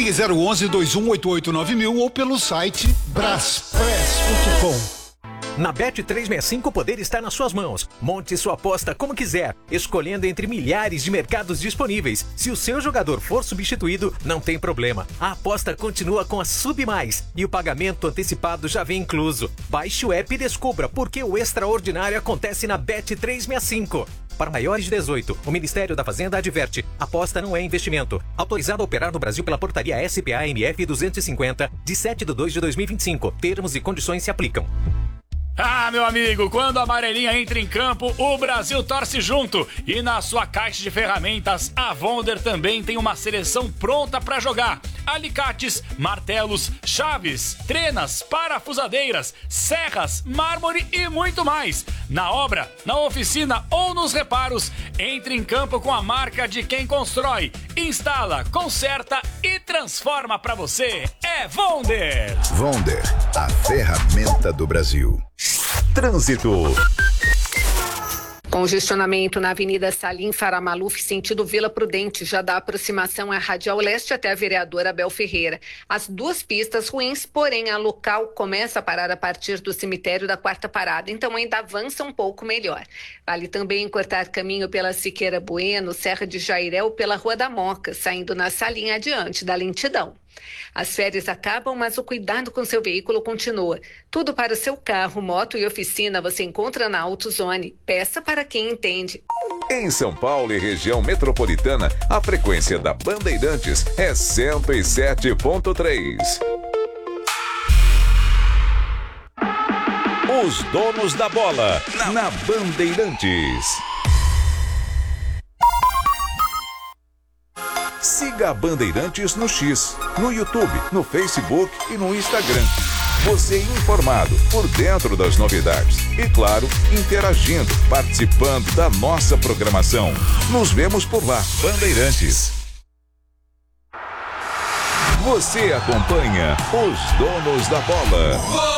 Ligue 011 2188 9000 ou pelo site braspress.com. Na Bet365 o poder está nas suas mãos. Monte sua aposta como quiser, escolhendo entre milhares de mercados disponíveis. Se o seu jogador for substituído, não tem problema. A aposta continua com a Sub Mais e o pagamento antecipado já vem incluso. Baixe o app e descubra por que o extraordinário acontece na Bet365. Para maiores de 18, o Ministério da Fazenda adverte: aposta não é investimento. Autorizado a operar no Brasil pela portaria SPA-MF 250, de 7/2/2025. Termos e condições se aplicam. Ah, meu amigo, quando a amarelinha entra em campo, o Brasil torce junto. E na sua caixa de ferramentas, a Wonder também tem uma seleção pronta para jogar. Alicates, martelos, chaves, trenas, parafusadeiras, serras, mármore e muito mais. Na obra, na oficina ou nos reparos, entre em campo com a marca de quem constrói, instala, conserta e transforma para você. É Wonder! Wonder, a ferramenta do Brasil. Trânsito. Congestionamento na Avenida Salim Faramaluf, sentido Vila Prudente, já da aproximação à Radial Leste até a Vereadora Abel Ferreira. As duas pistas ruins, porém a local começa a parar a partir do cemitério da Quarta Parada, então ainda avança um pouco melhor. Vale também cortar caminho pela Siqueira Bueno, Serra de Jairé ou pela Rua da Moca, saindo na Salim adiante da lentidão. As férias acabam, mas o cuidado com seu veículo continua. Tudo para o seu carro, moto e oficina você encontra na AutoZone. Peça para quem entende. Em São Paulo e região metropolitana, a frequência da Bandeirantes é 107.3. Os donos da bola, na Bandeirantes. Siga a Bandeirantes no X, no YouTube, no Facebook e no Instagram. Você informado, por dentro das novidades. E claro, interagindo, participando da nossa programação. Nos vemos por lá, Bandeirantes. Você acompanha os donos da bola.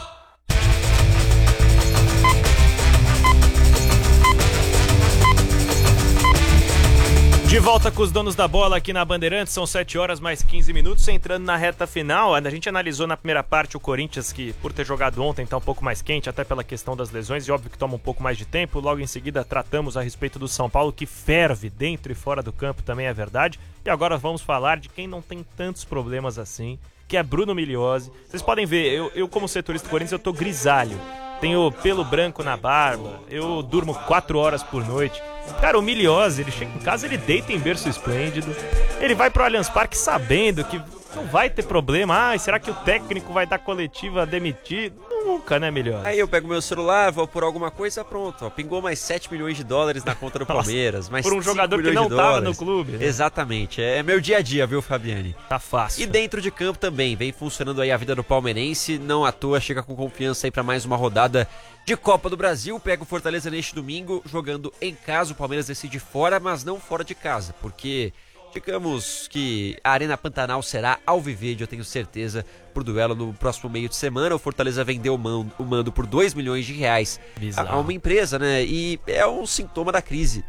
De volta com os donos da bola aqui na Bandeirantes, são 7 horas mais 15 minutos, entrando na reta final. A gente analisou na primeira parte o Corinthians, que por ter jogado ontem está um pouco mais quente, até pela questão das lesões, e óbvio que toma um pouco mais de tempo. Logo em seguida tratamos a respeito do São Paulo, que ferve dentro e fora do campo, também é verdade. E agora vamos falar de quem não tem tantos problemas assim, que é Bruno Migliozzi. Vocês podem ver, eu como setorista do Corinthians, eu tô grisalho. Tenho pelo branco na barba, eu durmo 4 horas por noite. Cara, o Migliozzi, ele chega em casa, ele deita em berço esplêndido, ele vai pro Allianz Parque sabendo que não vai ter problema. Será que o técnico vai dar coletiva demitido? Nunca, né, Migliozzi? Aí eu pego meu celular, vou por alguma coisa, pronto. Ó, pingou mais 7 milhões de dólares na conta do Palmeiras. Mais por um jogador que não tava no clube. Né? Exatamente, é meu dia a dia, viu, Fabiane? Tá fácil. E dentro de campo também, vem funcionando aí a vida do palmeirense. Não à toa, chega com confiança aí pra mais uma rodada de Copa do Brasil. Pega o Fortaleza neste domingo, jogando em casa. O Palmeiras decide fora, mas não fora de casa, porque digamos que a Arena Pantanal será alviverde, eu tenho certeza, pro duelo no próximo meio de semana. O Fortaleza vendeu o mando por 2 milhões de reais a uma empresa, né? E é um sintoma da crise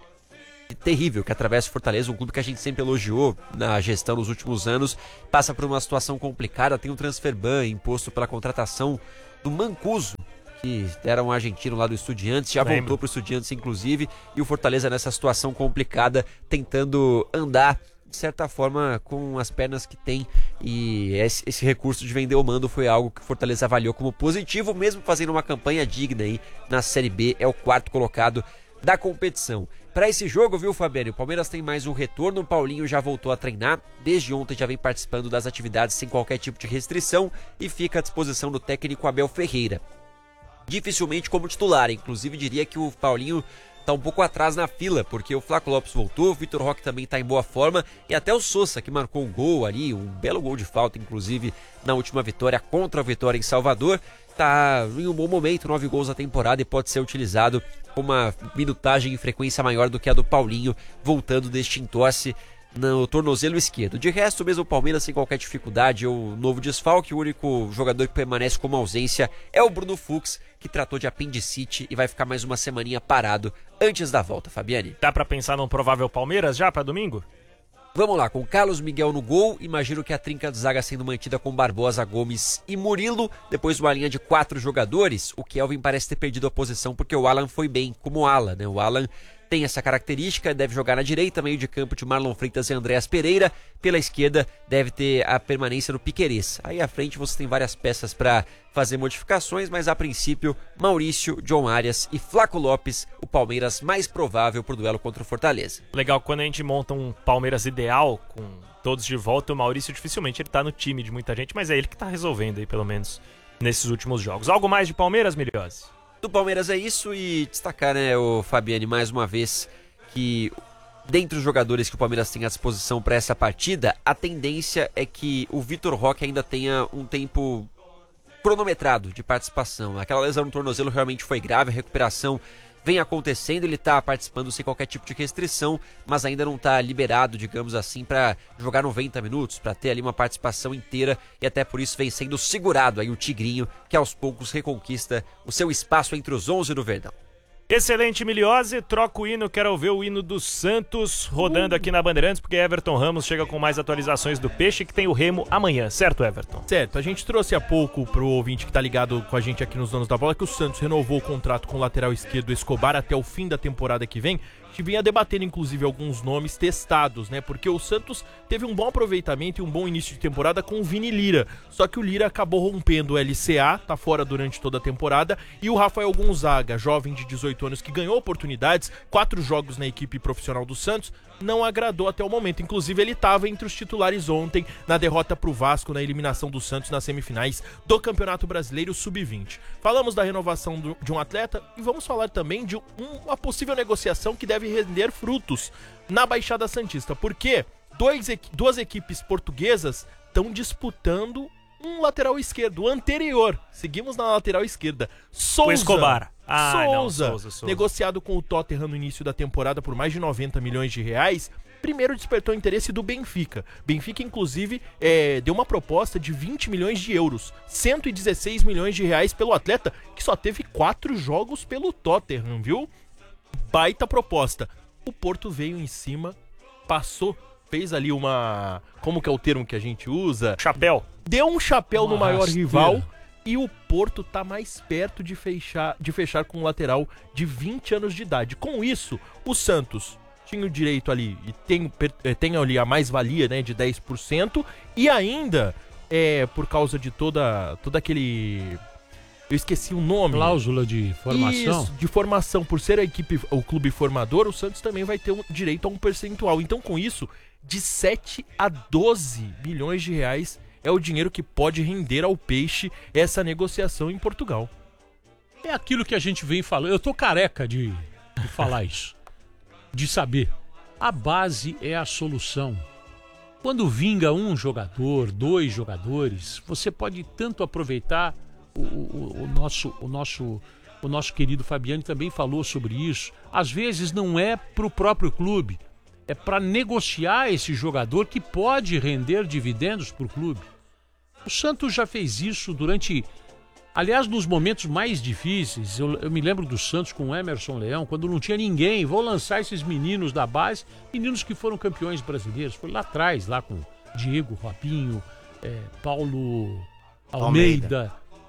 terrível que atravessa o Fortaleza, um clube que a gente sempre elogiou na gestão nos últimos anos, passa por uma situação complicada. Tem um transfer ban imposto pela contratação do Mancuso, que era um argentino lá do Estudiantes, já voltou pro Estudiantes inclusive, e o Fortaleza nessa situação complicada, tentando andar de certa forma com as pernas que tem, e esse recurso de vender o mando foi algo que o Fortaleza avaliou como positivo, mesmo fazendo uma campanha digna aí na Série B, é o 4º colocado da competição. Para esse jogo, viu, Fabiano, o Palmeiras tem mais um retorno. O Paulinho já voltou a treinar, desde ontem já vem participando das atividades sem qualquer tipo de restrição e fica à disposição do técnico Abel Ferreira. Dificilmente como titular, inclusive diria que o Paulinho tá um pouco atrás na fila, porque o Flaco Lopes voltou, o Vitor Roque também tá em boa forma, e até o Sousa, que marcou um gol ali, um belo gol de falta, inclusive, na última vitória contra a Vitória em Salvador, tá em um bom momento, 9 gols na temporada, e pode ser utilizado com uma minutagem e frequência maior do que a do Paulinho, voltando deste entorse no tornozelo esquerdo. De resto, mesmo o Palmeiras sem qualquer dificuldade ou novo desfalque, o único jogador que permanece como ausência é o Bruno Fux, que tratou de apendicite e vai ficar mais uma semaninha parado antes da volta, Fabiane. Dá pra pensar num provável Palmeiras já pra domingo? Vamos lá, com Carlos Miguel no gol, imagino que a trinca de zaga sendo mantida com Barbosa, Gomes e Murilo, depois uma linha de 4 jogadores, o Kelvin parece ter perdido a posição porque o Alan foi bem como ala, né? O Alan tem essa característica, deve jogar na direita, meio de campo de Marlon Freitas e Andréas Pereira, pela esquerda deve ter a permanência no Piquerez. Aí à frente você tem várias peças para fazer modificações, mas a princípio Maurício, John Arias e Flaco Lopes, o Palmeiras mais provável para o duelo contra o Fortaleza. Legal, quando a gente monta um Palmeiras ideal, com todos de volta, o Maurício dificilmente ele tá no time de muita gente, mas é ele que tá resolvendo aí, pelo menos, nesses últimos jogos. Algo mais de Palmeiras, Miliose? Do Palmeiras é isso, e destacar, né, o Fabiane, mais uma vez, que dentre os jogadores que o Palmeiras tem à disposição para essa partida, a tendência é que o Vitor Roque ainda tenha um tempo cronometrado de participação. Aquela lesão no tornozelo realmente foi grave, a recuperação vem acontecendo, ele está participando sem qualquer tipo de restrição, mas ainda não está liberado, digamos assim, para jogar 90 minutos, para ter ali uma participação inteira, e até por isso vem sendo segurado aí o Tigrinho, que aos poucos reconquista o seu espaço entre os 11 do Verdão. Excelente, Miliose. Troca o hino, quero ver o hino do Santos rodando aqui na Bandeirantes, porque Everton Ramos chega com mais atualizações do Peixe, que tem o Remo amanhã, certo, Everton? Certo, a gente trouxe há pouco pro ouvinte que tá ligado com a gente aqui nos Donos da Bola que o Santos renovou o contrato com o lateral esquerdo Escobar até o fim da temporada que vem. A gente vinha debatendo, inclusive, alguns nomes testados, né? Porque o Santos teve um bom aproveitamento e um bom início de temporada com o Vini Lira. Só que o Lira acabou rompendo o LCA, tá fora durante toda a temporada. E o Rafael Gonzaga, jovem de 18 anos que ganhou oportunidades, 4 jogos na equipe profissional do Santos, não agradou até o momento. Inclusive, ele estava entre os titulares ontem na derrota pro Vasco na eliminação do Santos nas semifinais do Campeonato Brasileiro Sub-20. Falamos da renovação de um atleta e vamos falar também de uma possível negociação que deve render frutos na Baixada Santista, porque duas equipes portuguesas estão disputando um lateral esquerdo, o anterior. Seguimos na lateral esquerda. Souza. O Escobar. Souza, negociado com o Tottenham no início da temporada por mais de 90 milhões de reais, primeiro despertou interesse do Benfica. Benfica, inclusive, deu uma proposta de 20 milhões de euros, 116 milhões de reais pelo atleta, que só teve 4 jogos pelo Tottenham, viu? Baita proposta. O Porto veio em cima, passou, fez ali uma... Como que é o termo que a gente usa? Chapéu. Deu um chapéu no maior rival e o Porto tá mais perto de fechar com um lateral de 20 anos de idade. Com isso, o Santos tinha o direito ali e tem ali a mais-valia, né, de 10%, e ainda, por causa de todo aquele... Eu esqueci o nome. Cláusula de formação. Isso, de formação. Por ser o clube formador, o Santos também vai ter direito a um percentual. Então, com isso, de 7 a 12 milhões de reais é o dinheiro que pode render ao Peixe essa negociação em Portugal. É aquilo que a gente vem falando. Eu tô careca de falar isso. De saber. A base é a solução. Quando vinga um jogador, 2 jogadores, você pode tanto aproveitar. O nosso querido Fabiano também falou sobre isso. Às vezes não é para o próprio clube, é para negociar esse jogador que pode render dividendos para o clube. O Santos já fez isso durante... Aliás, nos momentos mais difíceis, eu me lembro do Santos com o Emerson Leão, quando não tinha ninguém. Vou lançar esses meninos da base, meninos que foram campeões brasileiros. Foi lá atrás, lá com Diego, Robinho, Paulo Almeida.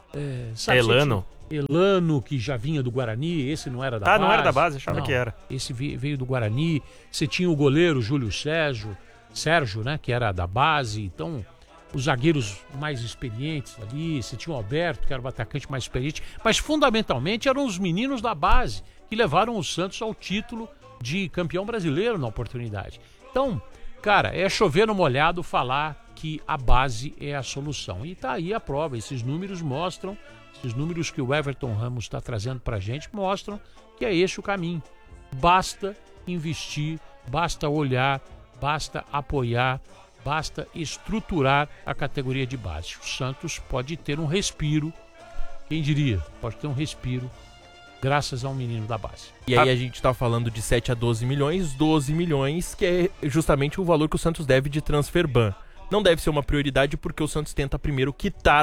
Elano, que já vinha do Guarani, esse não era da base. Não era da base, achava que era. Esse veio do Guarani. Você tinha o goleiro Júlio Sérgio, né, que era da base. Então, os zagueiros mais experientes ali, você tinha o Alberto, que era o atacante mais experiente. Mas, fundamentalmente, eram os meninos da base que levaram o Santos ao título de campeão brasileiro na oportunidade. Então, cara, é chover no molhado falar que a base é a solução. E tá aí a prova, esses números que o Everton Ramos está trazendo pra gente mostram que é esse o caminho. Basta investir, basta olhar, basta apoiar, basta estruturar a categoria de base. O Santos pode ter um respiro, quem diria? Pode ter um respiro graças a um menino da base. E aí a gente tá falando de 7 a 12 milhões, que é justamente o valor que o Santos deve de transfer ban. Não deve ser uma prioridade porque o Santos tenta primeiro quitar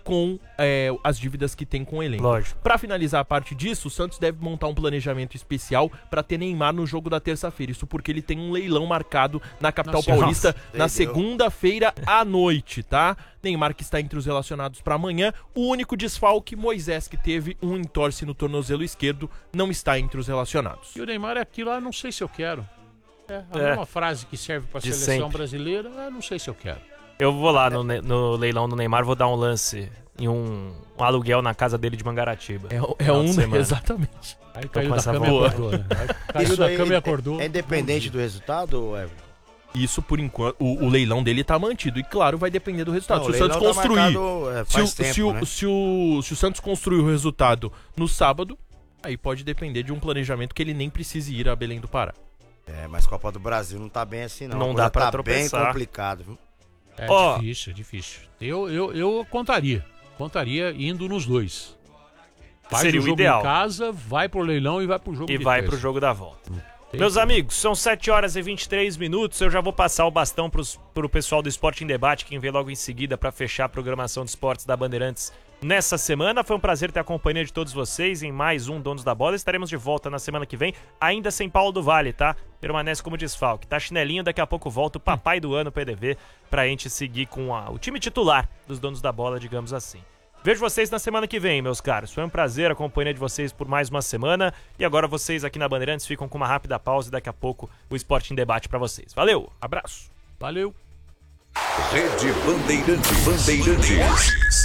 com as dívidas que tem com o elenco. Lógico. Para finalizar a parte disso, o Santos deve montar um planejamento especial para ter Neymar no jogo da terça-feira. Isso porque ele tem um leilão marcado na capital paulista na segunda-feira à noite, tá? Neymar que está entre os relacionados para amanhã. O único desfalque, Moisés, que teve um entorse no tornozelo esquerdo, não está entre os relacionados. E o Neymar é aquilo, não sei se eu quero. A mesma frase que serve para a seleção brasileira, não sei se eu quero. Eu vou lá no leilão do Neymar, vou dar um lance em um aluguel na casa dele de Mangaratiba. Exatamente. Aí caiu da cama e acordou, né? Caiu da cama e acordou. É independente do resultado, Everton? Isso, por enquanto, o leilão dele tá mantido. E claro, vai depender do resultado. Não, se o Santos construir. Se o Santos construir o resultado no sábado, aí pode depender de um planejamento que ele nem precise ir a Belém do Pará. Mas Copa do Brasil não tá bem assim, não. Não dá pra tropeçar. Bem complicado, viu? É difícil. Eu contaria indo nos dois. Faz Seria o jogo ideal. Em casa, vai pro leilão e vai pro jogo e de vai terça. pro jogo da volta. Meus amigos, são 7h23. Eu já vou passar o bastão pro pessoal do Esporte em Debate, quem vem logo em seguida para fechar a programação de esportes da Bandeirantes nessa semana. Foi um prazer ter a companhia de todos vocês em mais um Donos da Bola. Estaremos de volta na semana que vem, ainda sem Paulo do Vale, tá? Permanece como desfalque. Tá chinelinho, daqui a pouco volta o papai do ano PDV pra gente seguir com o time titular dos Donos da Bola, digamos assim. Vejo vocês na semana que vem, meus caros. Foi um prazer a companhia de vocês por mais uma semana. E agora vocês aqui na Bandeirantes ficam com uma rápida pausa e daqui a pouco o Esporte em Debate pra vocês. Valeu, abraço. Valeu. Rede Bandeirantes.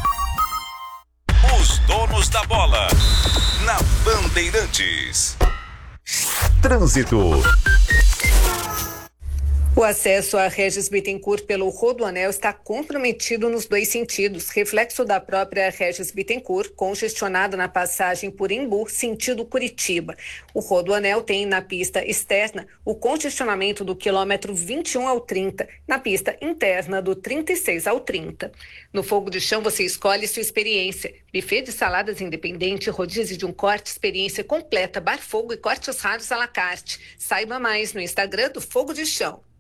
Os Donos da Bola. Na Bandeirantes. Trânsito. O acesso a Regis Bittencourt pelo Rodoanel está comprometido nos dois sentidos, reflexo da própria Regis Bittencourt, congestionado na passagem por Embu, sentido Curitiba. O Rodoanel tem na pista externa o congestionamento do quilômetro 21 ao 30, na pista interna do 36 ao 30. No Fogo de Chão você escolhe sua experiência. Buffet de saladas independente, rodízio de um corte, experiência completa, bar fogo e cortes raros à la carte. Saiba mais no Instagram do Fogo de Chão.